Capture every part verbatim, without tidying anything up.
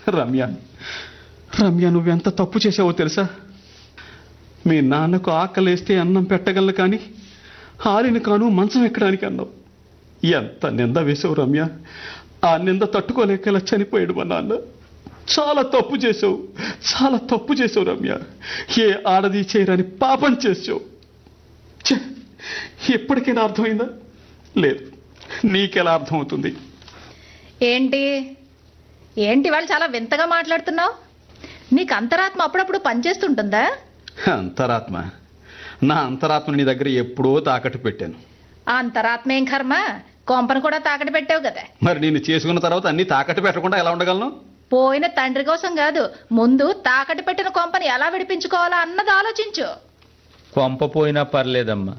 రమ్య రమ్య నువ్వెంత తప్పు చేసావో తెలుసా? మీ నాన్నకు ఆకలేస్తే అన్నం పెట్టగలను కానీ ఆరిన కాను మంచం ఎక్కడానికి అన్నావు. ఎంత నింద వేసావు రమ్య. ఆ నింద తట్టుకోలేక ఇలా చనిపోయాడు మా నాన్న. చాలా తప్పు చేసావు, చాలా తప్పు చేసావు రమ్య. ఏ ఆడది చేయరాని పాపం చేసావు. ఎప్పటికైనా అర్థమైందా? లేదు, నీకెలా అర్థమవుతుంది? ఏంటి ఏంటి వాళ్ళు చాలా వింతగా మాట్లాడుతున్నావు? నీకు అంతరాత్మ అప్పుడప్పుడు పనిచేస్తుంటుందా? అంతరాత్మ? నా అంతరాత్మ నీ దగ్గర ఎప్పుడో తాకట్టు పెట్టాను. ఆ అంతరాత్మ ఏం కర్మ, కొంపను కూడా తాకట్టు పెట్టావు కదా. మరి నేను చేసుకున్న తర్వాత అన్ని తాకట్టు పెట్టకుండా ఎలా ఉండగలను? పోయిన తండ్రి కోసం కాదు, ముందు తాకట్టు పెట్టిన కొంపని ఎలా విడిపించుకోవాలా అన్నది ఆలోచించు. కొంప పోయినా పర్లేదమ్మా,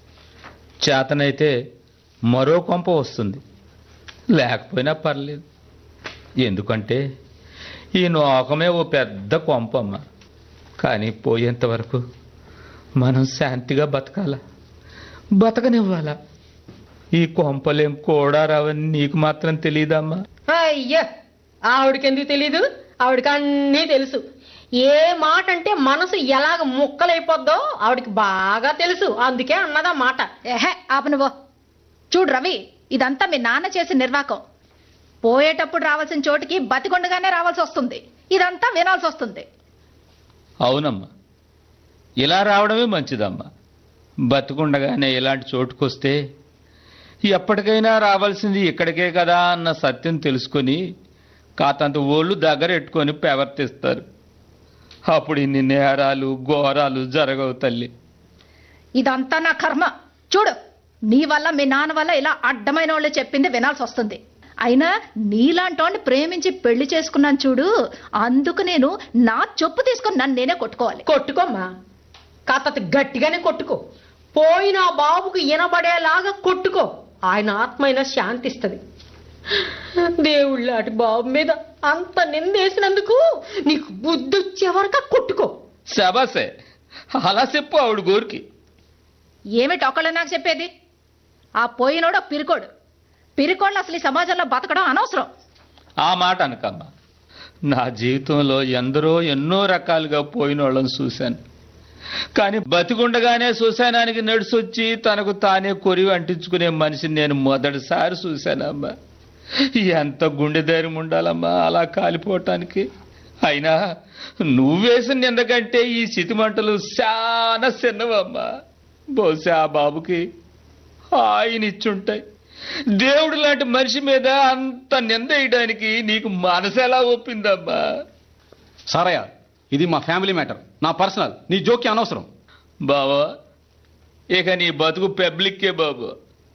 చేతనైతే మరో కొంప వస్తుంది. లేకపోయినా పర్లేదు, ఎందుకంటే ఈ నోకమే ఓ పెద్ద కొంపమ్మ. కానీ పోయేంత వరకు మనం శాంతిగా బతకాల, బతకనివ్వాలా. ఈ కొంపలేం కూడా రావని నీకు మాత్రం తెలియదమ్మా? అయ్యా, ఆవిడకి ఎందుకు తెలీదు? ఆవిడకి అన్నీ తెలుసు. ఏ మాట అంటే మనసు ఎలాగ ముక్కలైపోద్దో ఆవిడకి బాగా తెలుసు. అందుకే అన్నదా మాట. ఏహే ఆపు నువ్వు. చూడు రవి, ఇదంతా మీ నాన్న చేసిన నిర్వాకం. పోయేటప్పుడు రావాల్సిన చోటికి బతికొండగానే రావాల్సి వస్తుంది. ఇదంతా వినాల్సి వస్తుంది. అవునమ్మా, ఇలా రావడమే మంచిదమ్మా. బతికుండగానే ఇలాంటి చోటుకొస్తే ఎప్పటికైనా రావాల్సింది ఇక్కడికే కదా అన్న సత్యం తెలుసుకొని కాతంత ఓళ్ళు దగ్గర ఎట్టుకొని ప్రవర్తిస్తారు. అప్పుడు ఇన్ని నేరాలు ఘోరాలు జరగవు తల్లి. ఇదంతా నా కర్మ. చూడు, నీ వల్ల మీ నాన్న వల్ల ఇలా అడ్డమైన వాళ్ళు చెప్పింది వినాల్సి వస్తుంది. అయినా నీలాంటోని ప్రేమించి పెళ్లి చేసుకున్నాను చూడు, అందుకు నేను నా చెప్పు తీసుకుని నన్ను నేనే కొట్టుకోవాలి. కొట్టుకోమ్మా, కాత గట్టిగానే కొట్టుకో. పోయిన బాబుకు వినబడేలాగా కొట్టుకో. ఆయన ఆత్మైన శాంతిస్తుంది. దేవుళ్ళాటి బాబు మీద అంత నిందేసినందుకు నీకు బుద్ధి వచ్చే వరకు కొట్టుకో. శబాసే, అలా చెప్పు ఆవిడ గోరికి. ఏమిటి ఒకళ్ళు నాకు చెప్పేది? ఆ పోయినోడు పిరికోడు. పిరికోళ్ళు అసలు ఈ సమాజంలో బతకడం అనవసరం. ఆ మాట అనకమ్మా. నా జీవితంలో ఎందరో ఎన్నో రకాలుగా పోయిన వాళ్ళని చూశాను. కానీ బతికుండగానే శ్మశానానికి నడిచొచ్చి తనకు తానే కొరివి అంటించుకునే మనిషిని నేను మొదటిసారి చూశానమ్మా. ఎంత గుండె ధైర్యం ఉండాలమ్మా అలా కాలిపోవటానికి. అయినా నువ్వేసిన ఎందుకంటే ఈ చితిమంటలు చాలా చిన్నవమ్మా. బహుశా ఆ బాబుకి ఆయన ఇచ్చుంటాయి. దేవుడు లాంటి మనిషి మీద అంత నింద వేయడానికి నీకు మనసు ఎలా ఒప్పిందమ్మా? సారయ్య, ఇది మా ఫ్యామిలీ మ్యాటర్, నా పర్సనల్. నీ జోక్యం అనవసరం. బావా, ఇక నీ బతుకు పబ్లిక్కే బాబు.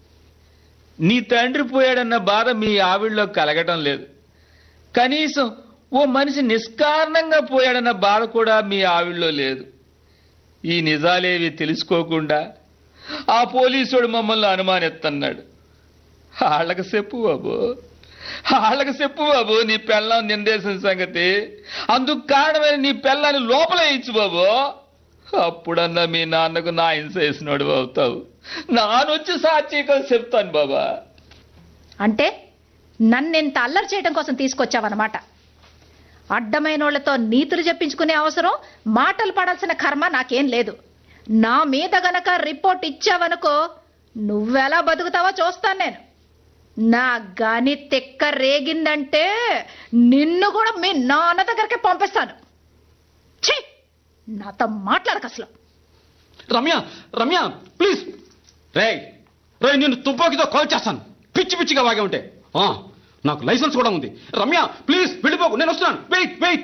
నీ తండ్రి పోయాడన్న బాధ మీ ఆవిడలో కలగటం లేదు. కనీసం ఓ మనిషి నిష్కారణంగా పోయాడన్న బాధ కూడా మీ ఆవిడలో లేదు. ఈ నిజాలేవి తెలుసుకోకుండా ఆ పోలీసుడు మమ్మల్ని అనుమానిస్తున్నాడు. వాళ్ళకి చెప్పు బాబు, వాళ్ళకి చెప్పు బాబు నీ పెళ్ళాం నిందేసిన సంగతి. అందుకు కారణమైన నీ పెళ్ళాన్ని లోపల ఇచ్చు బాబు. అప్పుడన్నా మీ నాన్నకు నా హింస వేసినోడు అవుతావు. నానొచ్చి సాక్షికలు చెప్తాను బాబా. అంటే నన్ను ఇంత అల్లరి చేయడం కోసం తీసుకొచ్చావన్నమాట. అడ్డమైన వాళ్ళతో నీతులు చెప్పించుకునే అవసరం, మాటలు పడాల్సిన కర్మ నాకేం లేదు. నా మీద గనక రిపోర్ట్ ఇచ్చావనుకో, నువ్వెలా బతుకుతావో చూస్తాను నేను. నా గాని తెక్క రేగిందంటే నిన్ను కూడా మీ నాన్న దగ్గరికి పంపిస్తాను. ఛీ, నాతో మాట్లాడక అసలు. రమ్య, రమ్య ప్లీజ్. రే రే నేను తుపాకీతో కాల్ చేస్తాను, పిచ్చి పిచ్చిగా వాగే ఉంటే. ఆ, నాకు లైసెన్స్ కూడా ఉంది. రమ్య ప్లీజ్ వెళ్ళిపోకు, నేను వస్తున్నాను. Wait wait.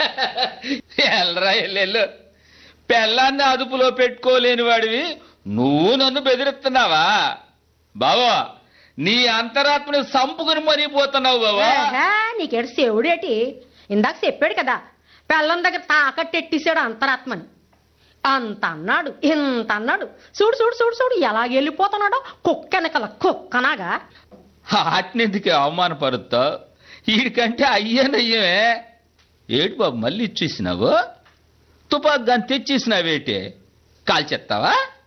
ఎల్రా ఎల్లెల్లు, పెళ్ళాన్ని అదుపులో పెట్టుకోలేని వాడివి నువ్వు నన్ను బెదిరిస్తున్నావా? బావా, నీ అంతరాత్మని సంపుకుని మరీ పోతున్నావు బావా. నీకేడు శివుడేటి? ఇందాక చెప్పాడు కదా, పెళ్ళం దగ్గర తాకట్టెట్టేశాడు అంతరాత్మని. అంత అన్నాడు, ఇంత అన్నాడు. చూడు చూడు చూడు చూడు ఎలా వెళ్ళిపోతున్నాడో, కుక్కనకల కుక్కనాగా. ఆటినెందుకు అవమానపరుస్తా? వీడికంటే అయ్యానయ్యమే. ఏటి బాబు మళ్ళీ ఇచ్చేసినావు? తుపాకు గాని తెచ్చేసినావేటి? కాల్చేస్తావా?